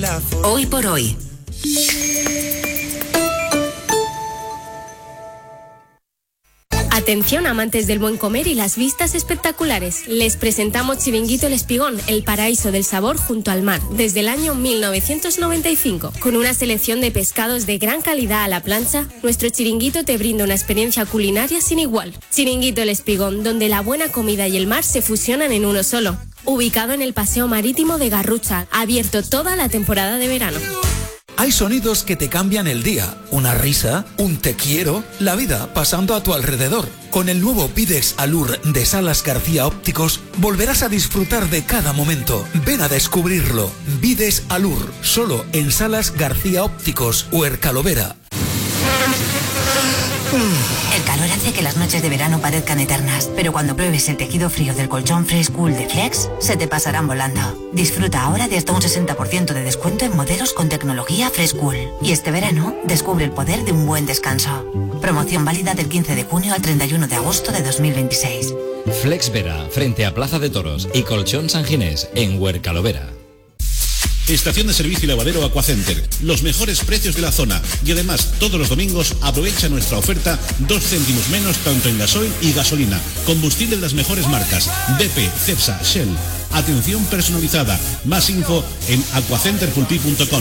brazos. Hoy por hoy. Atención amantes del buen comer y las vistas espectaculares. Les presentamos Chiringuito El Espigón, el paraíso del sabor junto al mar, desde el año 1995. Con una selección de pescados de gran calidad a la plancha, nuestro chiringuito te brinda una experiencia culinaria sin igual. Chiringuito El Espigón, donde la buena comida y el mar se fusionan en uno solo. Ubicado en el Paseo Marítimo de Garrucha, abierto toda la temporada de verano. Hay sonidos que te cambian el día, una risa, un te quiero, la vida pasando a tu alrededor. Con el nuevo Videx Allure de Salas García Ópticos volverás a disfrutar de cada momento. Ven a descubrirlo. Videx Allure, solo en Salas García Ópticos, Huercalovera. El calor hace que las noches de verano parezcan eternas, pero cuando pruebes el tejido frío del colchón Frescool de Flex, se te pasarán volando. Disfruta ahora de hasta un 60% de descuento en modelos con tecnología Frescool. Y este verano, descubre el poder de un buen descanso. Promoción válida del 15 de junio al 31 de agosto de 2026. Flex Vera, frente a Plaza de Toros y Colchón San Ginés, en Huercalovera. Estación de servicio y lavadero Aquacenter. Los mejores precios de la zona. Y además, todos los domingos aprovecha nuestra oferta 2 céntimos menos tanto en gasoil y gasolina. Combustible de las mejores marcas. BP, Cepsa, Shell. Atención personalizada. Más info en aquacenterpulpí.com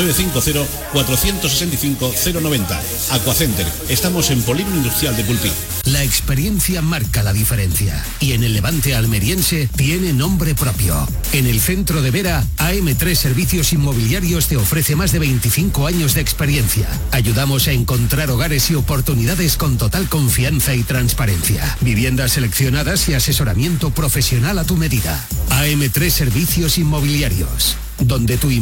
950-465-090. Aquacenter. Estamos en Polígono Industrial de Pulpí. La experiencia marca la diferencia y en el Levante almeriense tiene nombre propio. En el centro de Vera, AM3 Servicios Inmobiliarios te ofrece más de 25 años de experiencia. Ayudamos a encontrar hogares y oportunidades con total confianza y transparencia. Viviendas seleccionadas y asesoramiento profesional a tu medida. AM3 Servicios Inmobiliarios, donde tu